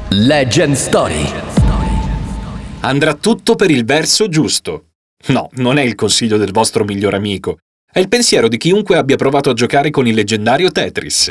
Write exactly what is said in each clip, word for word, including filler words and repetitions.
Legend Story. Andrà tutto per il verso giusto. No, non è il consiglio del vostro miglior amico. È il pensiero di chiunque abbia provato a giocare con il leggendario Tetris.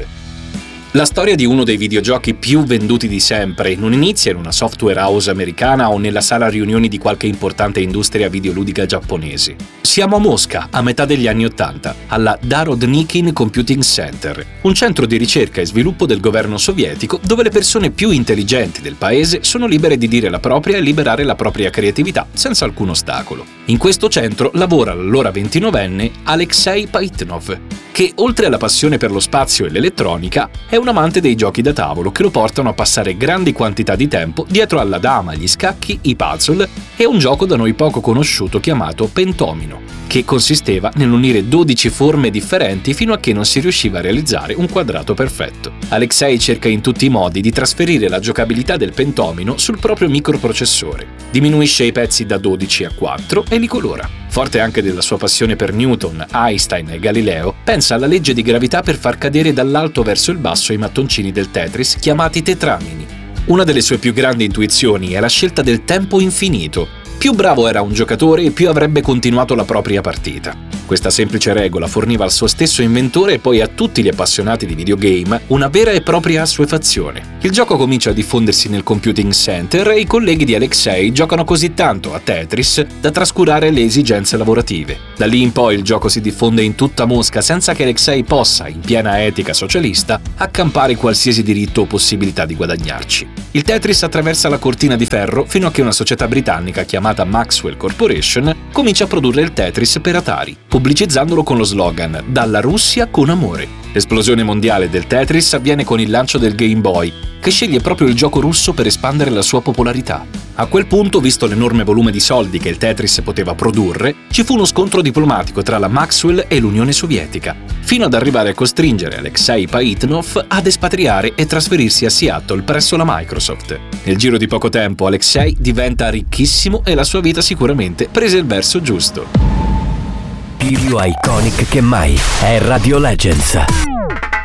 La storia di uno dei videogiochi più venduti di sempre non inizia in una software house americana o nella sala riunioni di qualche importante industria videoludica giapponese. Siamo a Mosca, a metà degli anni Ottanta, alla Narodnikin Computing Center, un centro di ricerca e sviluppo del governo sovietico dove le persone più intelligenti del paese sono libere di dire la propria e liberare la propria creatività senza alcun ostacolo. In questo centro lavora l'allora ventinovenne Alexei Paitnov, che oltre alla passione per lo spazio e l'elettronica è un amante dei giochi da tavolo che lo portano a passare grandi quantità di tempo dietro alla dama, gli scacchi, i puzzle e un gioco da noi poco conosciuto chiamato pentomino, che consisteva nell'unire dodici forme differenti fino a che non si riusciva a realizzare un quadrato perfetto. Alexei cerca in tutti i modi di trasferire la giocabilità del pentomino sul proprio microprocessore, diminuisce i pezzi da dodici a quattro e li colora. Forte anche della sua passione per Newton, Einstein e Galileo, pensa alla legge di gravità per far cadere dall'alto verso il basso i mattoncini del Tetris chiamati tetramini. Una delle sue più grandi intuizioni è la scelta del tempo infinito. Più bravo era un giocatore, più avrebbe continuato la propria partita. Questa semplice regola forniva al suo stesso inventore e poi a tutti gli appassionati di videogame una vera e propria assuefazione. Il gioco comincia a diffondersi nel computing center e i colleghi di Alexei giocano così tanto a Tetris da trascurare le esigenze lavorative. Da lì in poi il gioco si diffonde in tutta Mosca senza che Alexei possa, in piena etica socialista, accampare qualsiasi diritto o possibilità di guadagnarci. Il Tetris attraversa la cortina di ferro fino a che una società britannica chiamata Maxwell Corporation comincia a produrre il Tetris per Atari, pubblicizzandolo con lo slogan «Dalla Russia con amore». L'esplosione mondiale del Tetris avviene con il lancio del Game Boy, che sceglie proprio il gioco russo per espandere la sua popolarità. A quel punto, visto l'enorme volume di soldi che il Tetris poteva produrre, ci fu uno scontro diplomatico tra la Maxwell e l'Unione Sovietica, fino ad arrivare a costringere Alexei Paitnov ad espatriare e trasferirsi a Seattle presso la Microsoft. Nel giro di poco tempo Alexei diventa ricchissimo e la sua vita sicuramente prese il verso giusto. Più iconic che mai è Radio Legends.